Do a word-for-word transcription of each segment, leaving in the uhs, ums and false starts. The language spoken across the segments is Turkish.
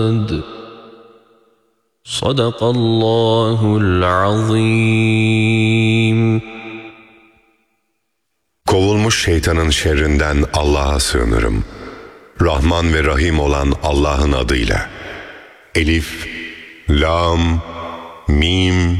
Sadakallahul azim. Kovulmuş şeytanın şerrinden Allah'a sığınırım. Rahman ve Rahim olan Allah'ın adıyla. Elif, Lam, Mim,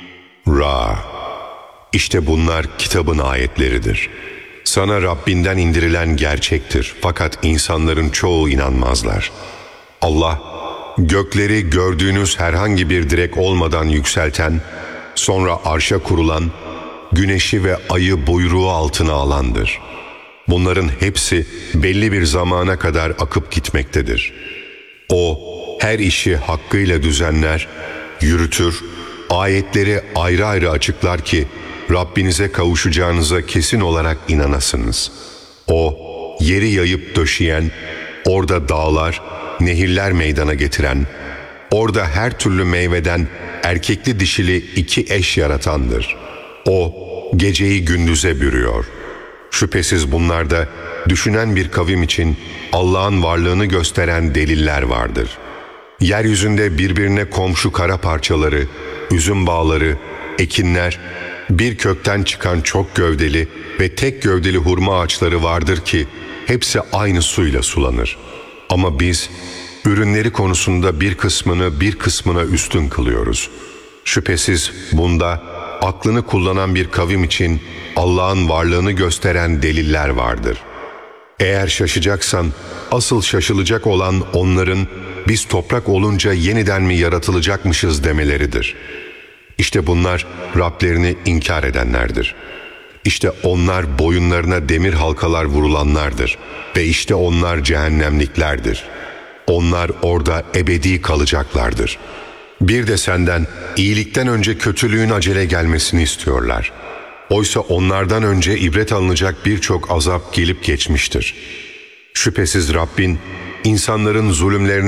Ra. İşte bunlar kitabın ayetleridir. Sana Rabbinden indirilen gerçektir. Fakat insanların çoğu inanmazlar. Allah, gökleri gördüğünüz herhangi bir direk olmadan yükselten, sonra arşa kurulan, güneşi ve ayı buyruğu altına alandır. Bunların hepsi belli bir zamana kadar akıp gitmektedir. O, her işi hakkıyla düzenler, yürütür, ayetleri ayrı ayrı açıklar ki, Rabbinize kavuşacağınıza kesin olarak inanasınız. O, yeri yayıp döşeyen, orada dağlar, nehirler meydana getiren, orada her türlü meyveden erkekli dişili iki eş yaratandır. O, geceyi gündüze bürüyor. Şüphesiz bunlarda düşünen bir kavim için Allah'ın varlığını gösteren deliller vardır. Yeryüzünde birbirine komşu kara parçaları, üzüm bağları, ekinler, bir kökten çıkan çok gövdeli ve tek gövdeli hurma ağaçları vardır ki hepsi aynı suyla sulanır. Ama biz ürünleri konusunda bir kısmını bir kısmına üstün kılıyoruz. Şüphesiz bunda aklını kullanan bir kavim için Allah'ın varlığını gösteren deliller vardır. Eğer şaşacaksan, asıl şaşılacak olan onların biz toprak olunca yeniden mi yaratılacakmışız demeleridir. İşte bunlar Rablerini inkar edenlerdir. İşte onlar boyunlarına demir halkalar vurulanlardır ve işte onlar cehennemliklerdir. Onlar orada ebedi kalacaklardır. Bir de senden iyilikten önce kötülüğün acele gelmesini istiyorlar. Oysa onlardan önce ibret alınacak birçok azap gelip geçmiştir. Şüphesiz Rabbin insanların zulümlerine